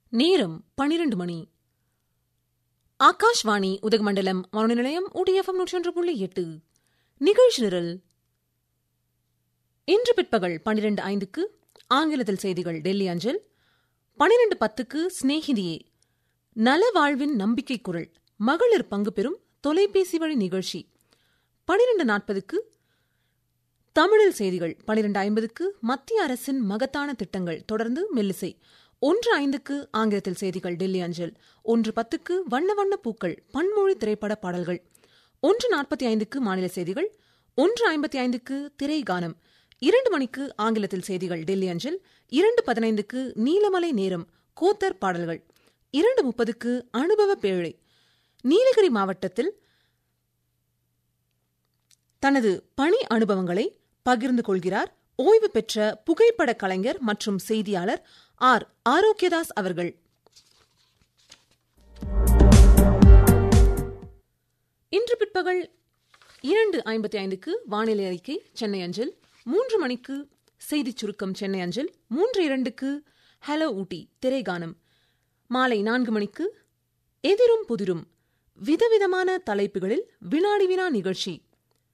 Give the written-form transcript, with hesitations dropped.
நேரம் 12 மணி. ஆகாஷ்வாணி உதகமண்டலம் வானொலி நிலையம் UDFM 101.8. நிகழ்ச்சி நிரல். இன்று பிற்பகல் 12:05 ஆங்கிலத்தில் செய்திகள் டெல்லி அஞ்சல். 12:10 ஸ்நேகிதியே நல வாழ்வின் நம்பிக்கை குரல் மகளிர் பங்கு பெறும் தொலைபேசி வழி நிகழ்ச்சி. 12:40 தமிழில் செய்திகள். 12:50 மத்திய அரசின் மகத்தான திட்டங்கள். தொடர்ந்து மெல்லிசை. 1:05 ஆங்கிலத்தில் செய்திகள் டெல்லி அஞ்சல். 1:10 வண்ண வண்ண பூக்கள் பன்மொழி திரைப்பட பாடல்கள். 1:45 மாநில செய்திகள். 1:55 திரை கானம். 2 மணிக்கு ஆங்கிலத்தில் செய்திகள் டெல்லி அஞ்சல். 2:15 நீலமலை நேரம் கோத்தர் பாடல்கள். 2:30 அனுபவ பேழை. நீலகிரி மாவட்டத்தில் தனது பணி அனுபவங்களை பகிர்ந்து கொள்கிறார் ஓய்வு பெற்ற புகைப்பட கலைஞர் மற்றும் செய்தியாளர் ஆரோக்கியதாஸ் அவர்கள். இன்று பிற்பகல் 2:55 வானிலை அறிக்கை சென்னை அஞ்சல். 3 மணிக்கு செய்திச் சுருக்கம் சென்னை அஞ்சல். 3:02 ஹலோ ஊட்டி திரைகானம். மாலை 4 மணிக்கு எதிரும் புதிரும் விதவிதமான தலைப்புகளில் வினாடி வினா நிகழ்ச்சி.